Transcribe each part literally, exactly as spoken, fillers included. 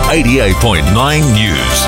eighty-eight point nine News.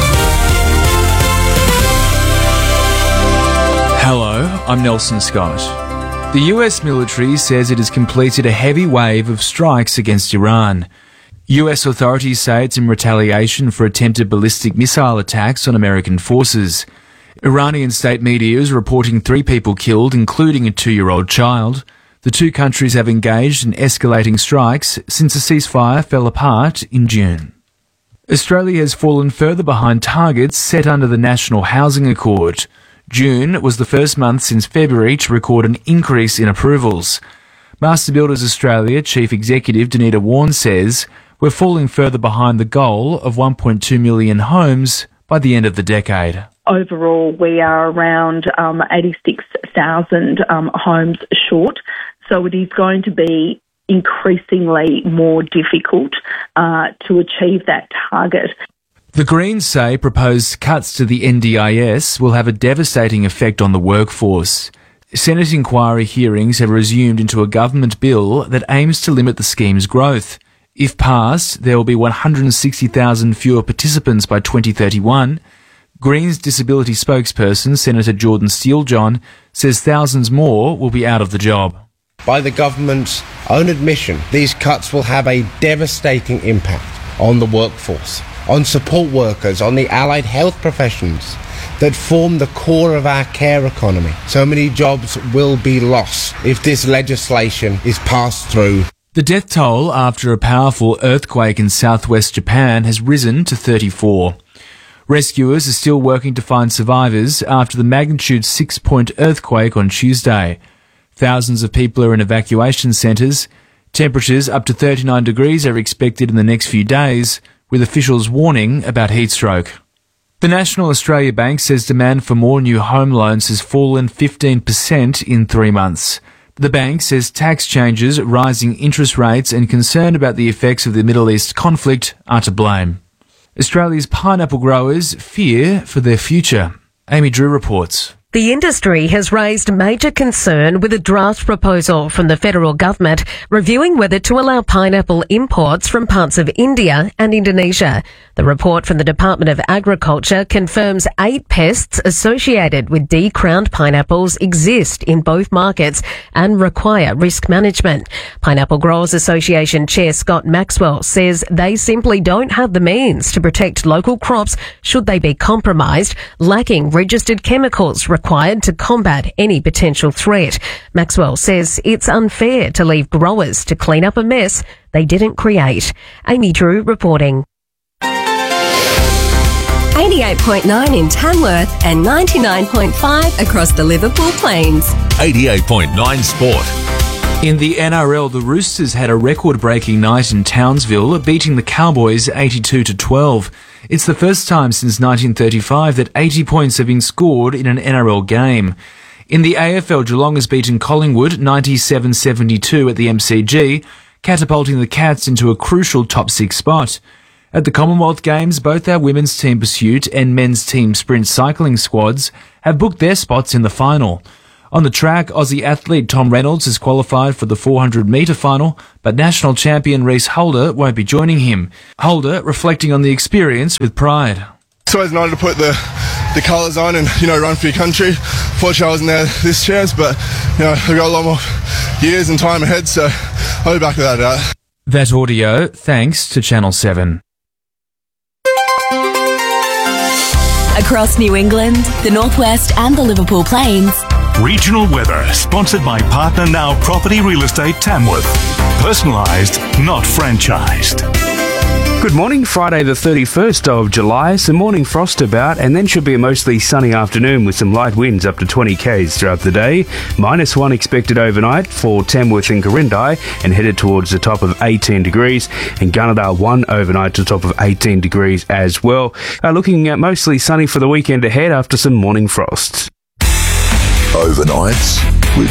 Hello, I'm Nelson Scott. The U S military says it has completed a heavy wave of strikes against Iran. U S authorities say it's in retaliation for attempted ballistic missile attacks on American forces. Iranian state media is reporting three people killed, including a two-year-old child. The two countries have engaged in escalating strikes since a ceasefire fell apart in June. Australia has fallen further behind targets set under the National Housing Accord. June was the first month since February to record an increase in approvals. Master Builders Australia Chief Executive Danita Warren says we're falling further behind the goal of one point two million homes by the end of the decade. Overall, we are around um, eighty-six thousand um, homes short, so it is going to be increasingly more difficult uh, to achieve that target. The Greens say proposed cuts to the N D I S will have a devastating effect on the workforce. Senate inquiry hearings have resumed into a government bill that aims to limit the scheme's growth. If passed, there will be one hundred sixty thousand fewer participants by twenty thirty-one. Greens disability spokesperson Senator Jordan Steele-John says thousands more will be out of the job. By the government's own admission, these cuts will have a devastating impact on the workforce, on support workers, on the allied health professions that form the core of our care economy. So many jobs will be lost if this legislation is passed through. The death toll after a powerful earthquake in southwest Japan has risen to thirty-four. Rescuers are still working to find survivors after the magnitude six-point earthquake on Tuesday. Thousands of people are in evacuation centres. Temperatures up to thirty-nine degrees are expected in the next few days, with officials warning about heat stroke. The National Australia Bank says demand for more new home loans has fallen fifteen percent in three months. The bank says tax changes, rising interest rates and concern about the effects of the Middle East conflict are to blame. Australia's pineapple growers fear for their future. Amy Drew reports. The industry has raised major concern with a draft proposal from the federal government reviewing whether to allow pineapple imports from parts of India and Indonesia. The report from the Department of Agriculture confirms eight pests associated with D-crowned pineapples exist in both markets and require risk management. Pineapple Growers Association Chair Scott Maxwell says they simply don't have the means to protect local crops should they be compromised, lacking registered chemicals required to combat any potential threat. Maxwell says it's unfair to leave growers to clean up a mess they didn't create. Amy Drew reporting. eighty-eight point nine in Tamworth and ninety-nine point five across the Liverpool Plains. eighty-eight point nine Sport. In the N R L, the Roosters had a record-breaking night in Townsville, beating the Cowboys eighty-two to twelve. It's the first time since nineteen thirty-five that eighty points have been scored in an N R L game. In the A F L, Geelong has beaten Collingwood ninety-seven seventy-two at the M C G, catapulting the Cats into a crucial top six spot. At the Commonwealth Games, both our women's team pursuit and men's team sprint cycling squads have booked their spots in the final. On the track, Aussie athlete Tom Reynolds has qualified for the four hundred metre final, but national champion Reece Holder won't be joining him. Holder reflecting on the experience with pride. It's always nice to put the, the colours on and, you know, run for your country. Fortunately, I wasn't there this chance, but, you know, I've got a lot more years and time ahead, so I'll be back without a doubt. That audio thanks to Channel seven. Across New England, the Northwest and the Liverpool Plains. Regional weather, sponsored by Partner Now Property Real Estate Tamworth. Personalised, not franchised. Good morning, Friday the thirty-first of July. Some morning frost about and then should be a mostly sunny afternoon with some light winds up to twenty k's throughout the day. Minus one expected overnight for Tamworth and Corindi and headed towards the top of eighteen degrees. And Gunnedah one overnight to the top of eighteen degrees as well. Uh, looking at mostly sunny for the weekend ahead after some morning frosts. Overnights